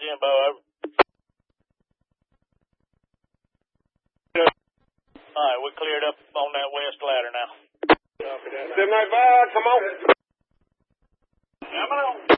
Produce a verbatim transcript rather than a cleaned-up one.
Jimbo, over. All right, we're cleared up on that west ladder now. Semi five, come on. Coming on.